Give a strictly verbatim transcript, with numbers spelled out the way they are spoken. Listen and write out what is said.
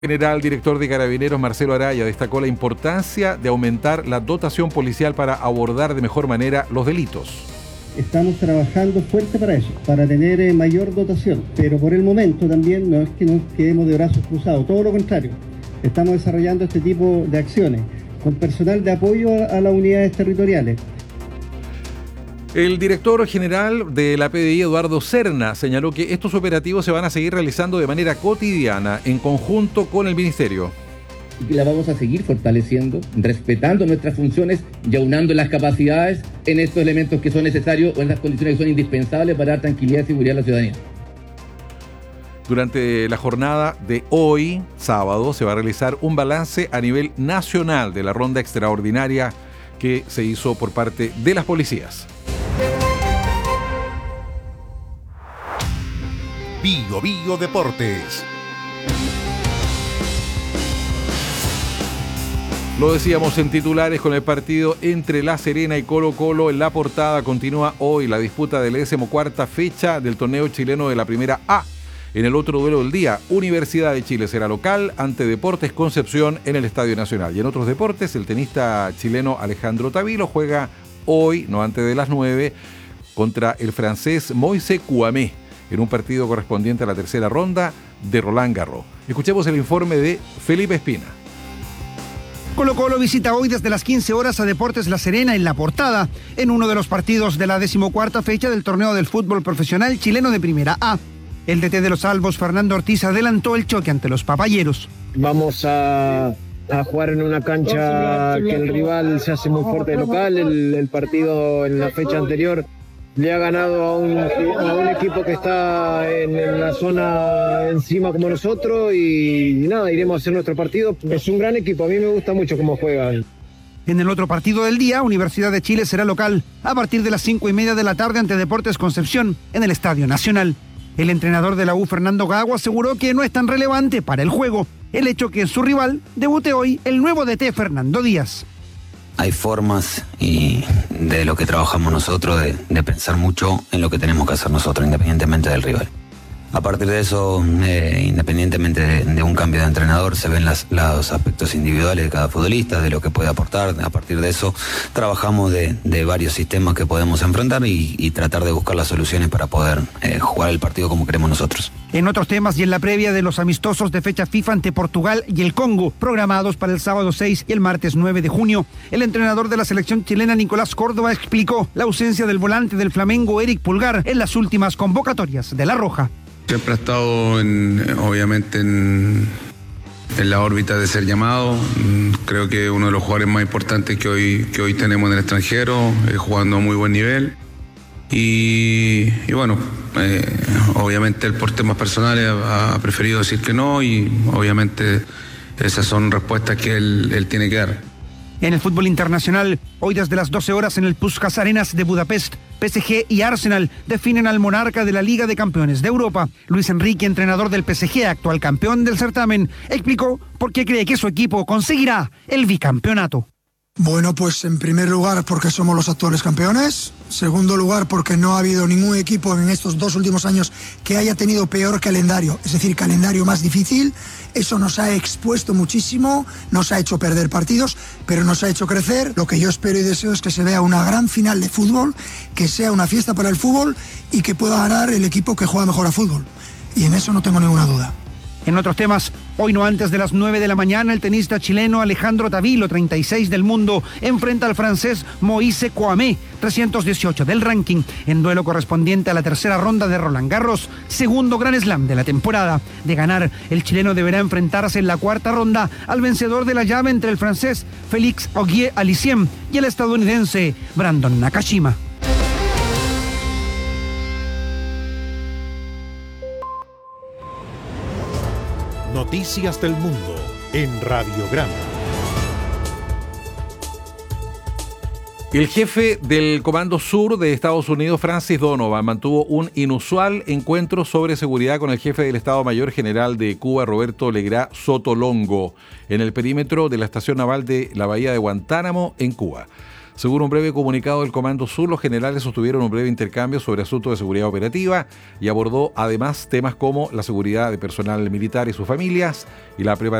General director de Carabineros Marcelo Araya destacó la importancia de aumentar la dotación policial para abordar de mejor manera los delitos. Estamos trabajando fuerte para eso, para tener eh, mayor dotación, pero por el momento también no es que nos quedemos de brazos cruzados, todo lo contrario. Estamos desarrollando este tipo de acciones con personal de apoyo a, a las unidades territoriales. El director general de la P D I, Eduardo Serna, señaló que estos operativos se van a seguir realizando de manera cotidiana, en conjunto con el Ministerio. Y la vamos a seguir fortaleciendo, respetando nuestras funciones y aunando las capacidades en estos elementos que son necesarios o en las condiciones que son indispensables para dar tranquilidad y seguridad a la ciudadanía. Durante la jornada de hoy, sábado, se va a realizar un balance a nivel nacional de la ronda extraordinaria que se hizo por parte de las policías. Bio Bio Deportes. Lo decíamos en titulares con el partido entre La Serena y Colo Colo. En la portada continúa hoy la disputa de la decimocuarta fecha del torneo chileno de la Primera A. En el otro duelo del día, Universidad de Chile será local ante Deportes Concepción en el Estadio Nacional. Y en otros deportes, el tenista chileno Alejandro Tavilo juega hoy, no antes de las nueve, contra el francés Moise Kouamé, en un partido correspondiente a la tercera ronda de Roland Garros. Escuchemos el informe de Felipe Espina. Colo Colo visita hoy desde las quince horas a Deportes La Serena en La Portada, en uno de los partidos de la decimocuarta fecha del torneo del fútbol profesional chileno de Primera A. El D T de los Albos, Fernando Ortiz, adelantó el choque ante los papayeros. Vamos a, a jugar en una cancha que el rival se hace muy fuerte de local. El, el partido en la fecha anterior le ha ganado a un, a un equipo que está en, en la zona encima como nosotros y, y nada, iremos a hacer nuestro partido. Es un gran equipo, a mí me gusta mucho cómo juega. En el otro partido del día, Universidad de Chile será local a partir de las cinco y media de la tarde ante Deportes Concepción en el Estadio Nacional. El entrenador de la U, Fernando Gago, aseguró que no es tan relevante para el juego el hecho que su rival debute hoy el nuevo D T Fernando Díaz. Hay formas y de lo que trabajamos nosotros de, de pensar mucho en lo que tenemos que hacer nosotros, independientemente del rival. A partir de eso, eh, independientemente de, de un cambio de entrenador, se ven las, los aspectos individuales de cada futbolista, de lo que puede aportar. A partir de eso, trabajamos de, de varios sistemas que podemos enfrentar y, y tratar de buscar las soluciones para poder eh, jugar el partido como queremos nosotros. En otros temas y en la previa de los amistosos de fecha FIFA ante Portugal y el Congo, programados para el sábado seis y el martes nueve de junio, el entrenador de la selección chilena, Nicolás Córdoba, explicó la ausencia del volante del Flamengo, Eric Pulgar, en las últimas convocatorias de La Roja. Siempre ha estado, en, obviamente, en, en la órbita de ser llamado. Creo que uno de los jugadores más importantes que hoy, que hoy tenemos en el extranjero, eh, jugando a muy buen nivel. Y, y bueno, eh, obviamente él por temas personales ha, ha preferido decir que no y obviamente esas son respuestas que él, él tiene que dar. En el fútbol internacional, hoy desde las doce horas en el Puskás Arenas de Budapest, P S G y Arsenal definen al monarca de la Liga de Campeones de Europa. Luis Enrique, entrenador del P S G, actual campeón del certamen, explicó por qué cree que su equipo conseguirá el bicampeonato. Bueno, pues en primer lugar porque somos los actuales campeones. Segundo lugar porque no ha habido ningún equipo en estos dos últimos años que haya tenido peor calendario, es decir, calendario más difícil. Eso nos ha expuesto muchísimo, nos ha hecho perder partidos, pero nos ha hecho crecer. Lo que yo espero y deseo es que se vea una gran final de fútbol, que sea una fiesta para el fútbol y que pueda ganar el equipo que juega mejor a fútbol. Y en eso no tengo ninguna duda. En otros temas, hoy no antes de las nueve de la mañana, el tenista chileno Alejandro Tavilo, treinta y seis del mundo, enfrenta al francés Moise Kouamé, trescientos dieciocho del ranking, en duelo correspondiente a la tercera ronda de Roland Garros, segundo Grand Slam de la temporada. De ganar, el chileno deberá enfrentarse en la cuarta ronda al vencedor de la llave entre el francés Félix Auger-Aliassime y el estadounidense Brandon Nakashima. Noticias del Mundo en Radiograma. El jefe del Comando Sur de Estados Unidos, Francis Donovan, mantuvo un inusual encuentro sobre seguridad con el jefe del Estado Mayor General de Cuba, Roberto Legrá Sotolongo, en el perímetro de la estación naval de la Bahía de Guantánamo, en Cuba. Según un breve comunicado del Comando Sur, los generales sostuvieron un breve intercambio sobre asuntos de seguridad operativa y abordó además temas como la seguridad de personal militar y sus familias y la preparación